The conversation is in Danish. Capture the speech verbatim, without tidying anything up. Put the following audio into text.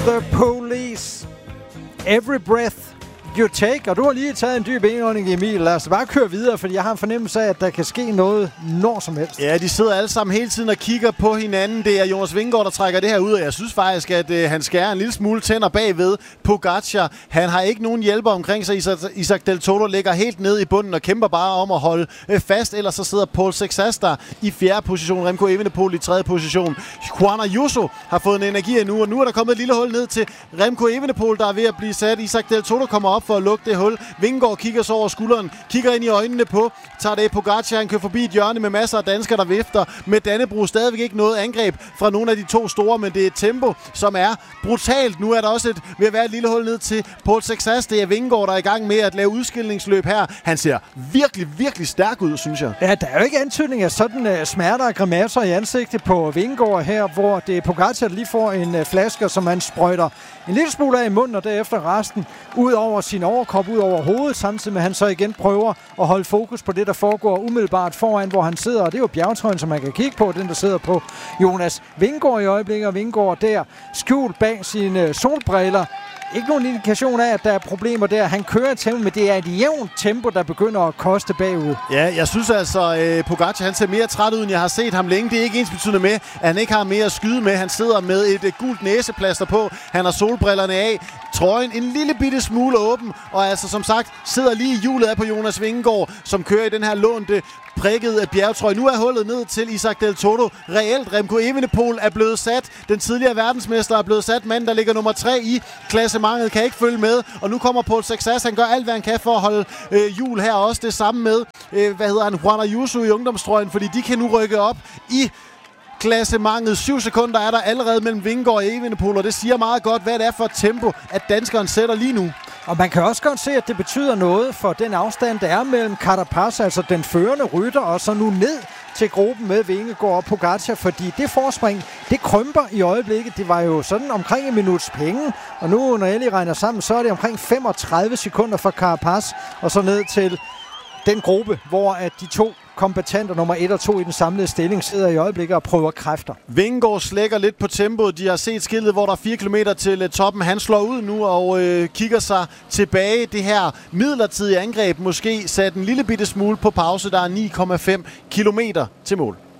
The Police. Every breath you take. Og du har lige taget en dyb indånding, Emil. Lad os bare køre videre, fordi jeg har en fornemmelse af, at der kan ske noget når som helst. Ja, de sidder alle sammen hele tiden og kigger på hinanden. Det er Jonas Vingegaard, der trækker det her ud, og jeg synes faktisk, at øh, han skærer en lille smule tænder bagved Pogačar. Han har ikke nogen hjælper omkring sig. Isaac Del Toro ligger helt ned i bunden og kæmper bare om at holde øh, fast. Ellers så sidder Paul Sexas der i fjerde position, Remco Evenepoel i tredje position. Juan Ayuso har fået en energi nu, og nu er der kommet et lille hul ned til Remco Evenepoel, der er ved at blive sat. Isaac Del Toro kommer op for at lukke det hul. Vingegaard kigger så over skulderen, kigger ind i øjnene på Tadej Pogačar. Han kører forbi et hjørne med masser af danskere, der vifter med Dannebrog. Stadigvæk ikke noget angreb fra nogle af de to store, men det er et tempo, som er brutalt. Nu er der også et, ved at være et lille hul ned til Paul Sexas. Det er Vingegaard, der er i gang med at lave udskillingsløb her. Han ser virkelig, virkelig stærk ud, synes jeg. Ja, der er jo ikke antydning af sådan uh, smerter og grimasser i ansigtet på Vingegaard her, hvor det er Pogačar, der lige får en uh, flaske, som han sprøjter en lille smule af i munden, og derefter resten ud over sin overkrop, ud over hovedet, samtidig med at han så igen prøver at holde fokus på det, der foregår umiddelbart foran, hvor han sidder. Og det er jo bjergtrøjen, som man kan kigge på, den der sidder på Jonas Vingegaard i øjeblikket, og Vingegaard der skjult bag sine solbriller. Ikke nogen indikation af, at der er problemer der. Han kører tempo, men det er et jævnt tempo, der begynder at koste bagud. Ja, jeg synes altså, at Pogačar han ser mere træt ud, end jeg har set ham længe. Det er ikke ensbetydende med, at han ikke har mere at skyde med. Han sidder med et gult næseplaster på. Han har solbrillerne af. Trøjen en lille bitte smule åben. Og altså, som sagt, sidder lige i hjulet af på Jonas Vingegaard, som kører i den her lånte prikket af bjergtrøje. Nu er hullet ned til Isaac Del Toro. Reelt, Remco Evenepoel er blevet sat. Den tidligere verdensmester er blevet sat. Manden, der ligger nummer tre i klassementet, kan ikke følge med. Og nu kommer Paul Sexas. Han gør alt, hvad han kan for at holde øh, hjul her. Også det samme med, øh, hvad hedder han, Juan Ayuso i ungdomstrøjen, fordi de kan nu rykke op i klassementet. Syv sekunder er der allerede mellem Vingegaard og Evenepoel, og det siger meget godt, hvad det er for et tempo, at danskeren sætter lige nu. Og man kan også godt se, at det betyder noget for den afstand, der er mellem Carapaz, altså den førende rytter, og så nu ned til gruppen med Vingegaard og Pogačar, fordi det forspring, det krymper i øjeblikket. Det var jo sådan omkring en minuts penge, og nu, når jeg lige regner sammen, så er det omkring femogtredive sekunder for Carapaz, og så ned til den gruppe, hvor at de to kompetenter nummer et og to i den samlede stilling sidder i øjeblikket og prøver kræfter. Vingegaard slækker lidt på tempoet. De har set skiltet, hvor der er fire kilometer til toppen. Han slår ud nu og øh, kigger sig tilbage. Det her midlertidige angreb måske sat en lille bitte smule på pause. Der er ni komma fem kilometer til mål.